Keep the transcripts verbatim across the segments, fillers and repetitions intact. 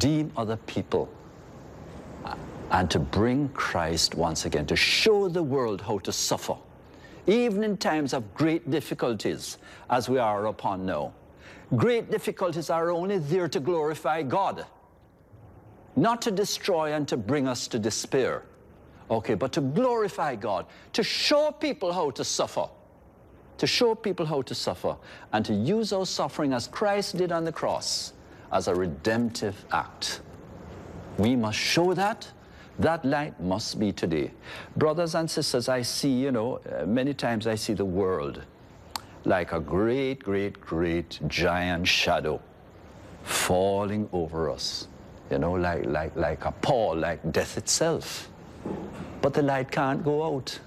redeem other people and to bring Christ once again, to show the world how to suffer, even in times of great difficulties, as we are upon now. Great difficulties are only there to glorify God, not to destroy and to bring us to despair, okay, but to glorify God, to show people how to suffer, to show people how to suffer, and to use our suffering as Christ did on the cross as a redemptive act. We must show that. That light must be today. Brothers and sisters, I see, you know, uh, many times I see the world like a great, great, great giant shadow falling over us, you know, like, like, like a pall, like death itself. But the light can't go out.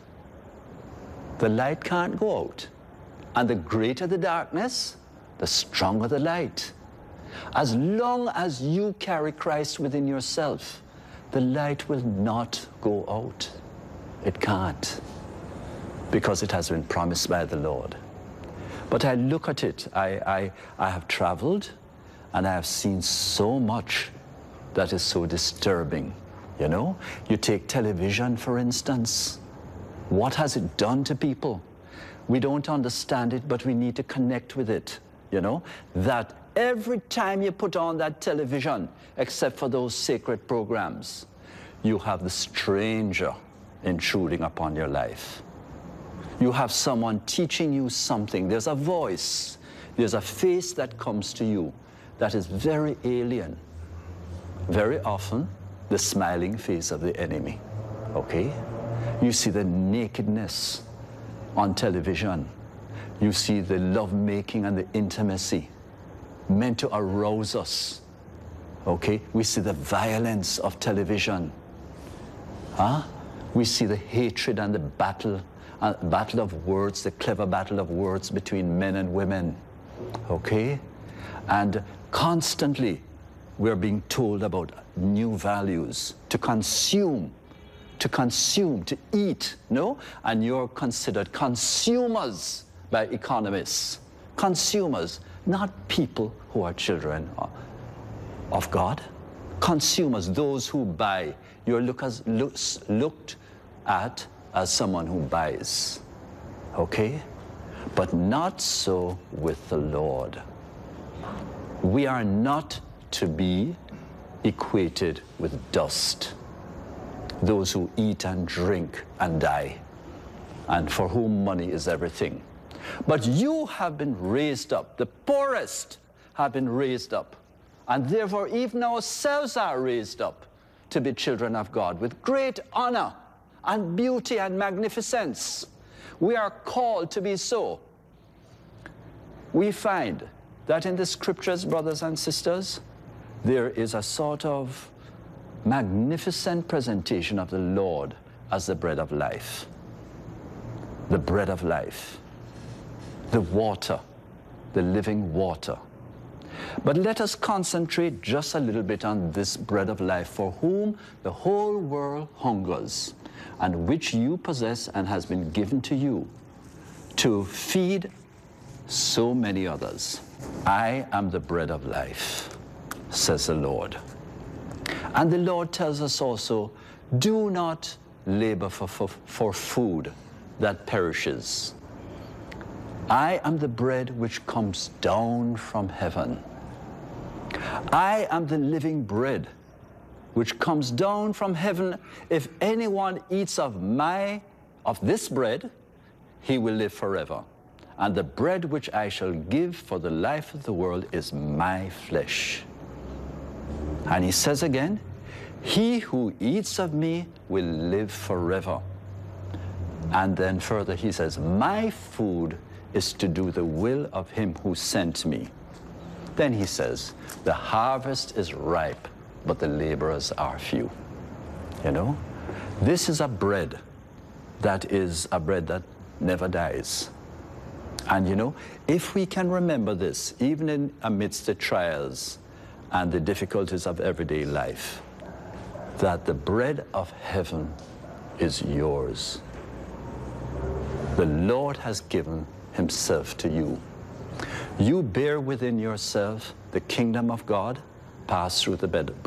The light can't go out. And the greater the darkness, the stronger the light. As long as you carry Christ within yourself, the light will not go out. It can't, because it has been promised by the Lord. But I look at it, I, I, I have traveled, and I have seen so much that is so disturbing. You know, you take television, for instance. What has it done to people? We don't understand it, but we need to connect with it, you know, that every time you put on that television, except for those sacred programs, you have the stranger intruding upon your life. You have someone teaching you something. There's a voice, there's a face that comes to you that is very alien. Very often, the smiling face of the enemy, okay? You see the nakedness on television. You see the lovemaking and the intimacy meant to arouse us, okay? We see the violence of television. Huh? We see the hatred and the battle, uh, battle of words, the clever battle of words between men and women, okay? And constantly, we're being told about new values to consume, to consume, to eat, no? And you're considered consumers by economists. Consumers, not people who are children of God. Consumers, those who buy. You're look as, look, looked at as someone who buys, okay? But not so with the Lord. We are not to be equated with dust, those who eat and drink and die, and for whom money is everything. But you have been raised up, the poorest have been raised up, and therefore even ourselves are raised up to be children of God with great honor and beauty and magnificence. We are called to be so. We find that in the scriptures, brothers and sisters, there is a sort of magnificent presentation of the Lord as the bread of life. The bread of life. The water. The living water. But let us concentrate just a little bit on this bread of life, for whom the whole world hungers, and which you possess and has been given to you to feed so many others. I am the bread of life, says the Lord. And the Lord tells us also, do not labor for, for, for food that perishes. I am the bread which comes down from heaven. I am the living bread which comes down from heaven. If anyone eats of my, of this bread, he will live forever. And the bread which I shall give for the life of the world is my flesh. And he says again, he who eats of me will live forever. And then further he says, my food is to do the will of him who sent me. Then he says, the harvest is ripe, but the laborers are few. You know, this is a bread that is a bread that never dies. And you know, if we can remember this, even in amidst the trials and the difficulties of everyday life, that the bread of heaven is yours. The Lord has given himself to you. You bear within yourself the kingdom of God, pass through the bread